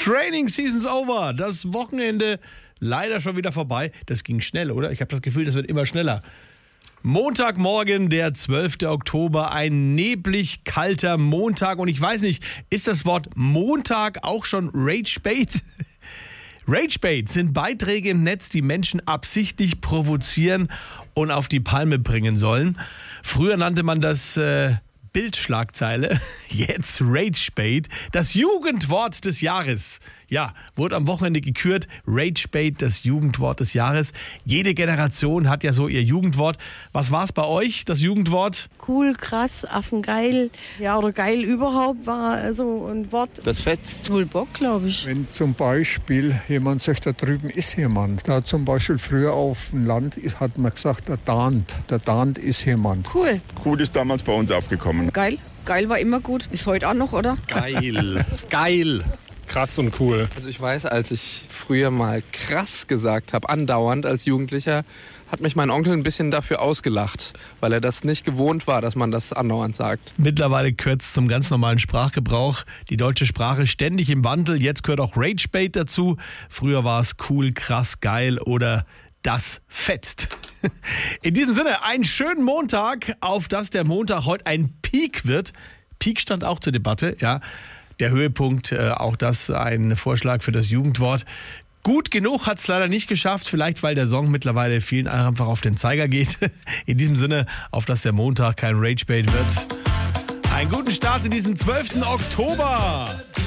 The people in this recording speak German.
Training Season's over. Das Wochenende leider schon wieder vorbei. Das ging schnell, oder? Ich habe das Gefühl, das wird immer schneller. Montagmorgen, der 12. Oktober, ein neblig kalter Montag. Und ich weiß nicht, ist das Wort Montag auch schon Ragebait? Ragebait sind Beiträge im Netz, die Menschen absichtlich provozieren und auf die Palme bringen sollen. Früher nannte man das Bildschlagzeile, jetzt Ragebait, das Jugendwort des Jahres. Ja, wurde am Wochenende gekürt, Ragebait, das Jugendwort des Jahres. Jede Generation hat ja so ihr Jugendwort. Was war es bei euch, das Jugendwort? Cool, krass, affengeil, ja, oder geil überhaupt war so ein Wort. Das fetzt. Wohl Bock, glaube ich. Wenn zum Beispiel jemand sagt, da drüben ist jemand. Da zum Beispiel früher auf dem Land hat man gesagt, der dahnt ist jemand. Cool. Cool ist damals bei uns aufgekommen. Geil. Geil war immer gut. Ist heute auch noch, oder? Geil. Geil. Krass und cool. Also ich weiß, als ich früher mal krass gesagt habe, andauernd als Jugendlicher, hat mich mein Onkel ein bisschen dafür ausgelacht, weil er das nicht gewohnt war, dass man das andauernd sagt. Mittlerweile gehört es zum ganz normalen Sprachgebrauch. Die deutsche Sprache ständig im Wandel. Jetzt gehört auch Ragebait dazu. Früher war es cool, krass, geil oder das fetzt. In diesem Sinne, einen schönen Montag, auf dass der Montag heute ein Peak wird. Peak stand auch zur Debatte, ja. Der Höhepunkt, auch das ein Vorschlag für das Jugendwort. Gut genug hat es leider nicht geschafft, vielleicht weil der Song mittlerweile vielen einfach auf den Zeiger geht. In diesem Sinne, auf dass der Montag kein Ragebait wird. Einen guten Start in diesen 12. Oktober.